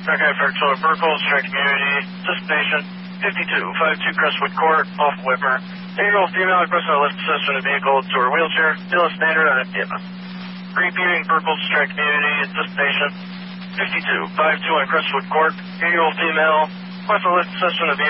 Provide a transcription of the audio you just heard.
Okay, Fairchild Burkle, Strike Community, Anticipation, 5252 Crestwood Court, off Whipper. 8-year-old female requesting a lift assist from the vehicle to her wheelchair, deal standard on EMS. Repeating Burkle, Strike Community, Anticipation, 5252 on Crestwood Court. 8-year-old female requesting a lift assist from the vehicle.